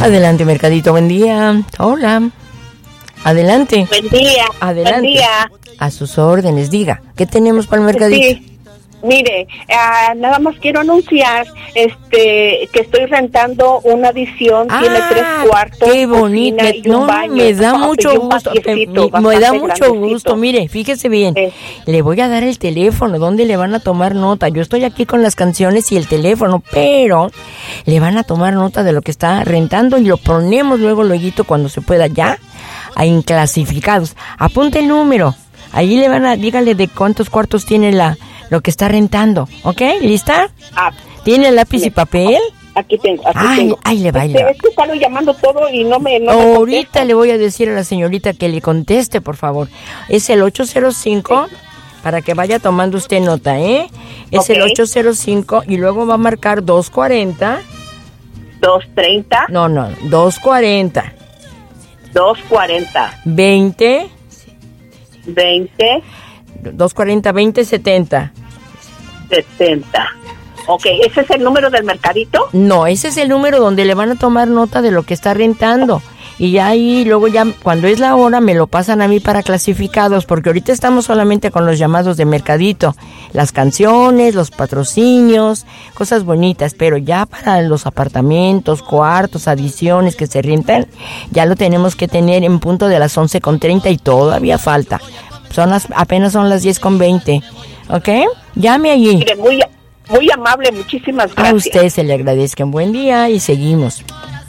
Adelante, Mercadito, buen día. Hola. Adelante. Buen día. Adelante. Buen día. A sus órdenes, diga. ¿Qué tenemos para el Mercadito? Sí. Mire, nada más quiero anunciar que estoy rentando una adición, tiene 3 cuartos, qué bonito, y un baño, me da mucho gusto, me da mucho gusto. Mire, fíjese bien, le voy a dar el teléfono donde le van a tomar nota. Yo estoy aquí con las canciones y el teléfono, pero le van a tomar nota de lo que está rentando y lo ponemos luego cuando se pueda ya en clasificados. Apunte el número, ahí le van a, dígale de cuántos cuartos tiene lo que está rentando, ¿ok? ¿Lista? ¿Tiene lápiz y papel? Aquí tengo, tengo. Ahí le va. Es que están llamando todo y no me ahorita le voy a decir a la señorita que le conteste, por favor. Es el 805, para que vaya tomando usted nota, ¿eh? Es el 805 y luego va a marcar 240. 230. No, 240. 240. 20. 240, 20, 70. 70. Ok, ¿ese es el número del Mercadito? No, ese es el número donde le van a tomar nota de lo que está rentando. Y ya ahí, luego ya, cuando es la hora, me lo pasan a mí para clasificados, porque ahorita estamos solamente con los llamados de Mercadito. Las canciones, los patrocinios, cosas bonitas, pero ya para los apartamentos, cuartos, adiciones que se rentan, ya lo tenemos que tener en punto de las 11:30 y todavía falta. Apenas son las 10:20, ¿ok? Llame allí. Mire, muy amable, muchísimas gracias. A usted se le agradezca. Un buen día y seguimos.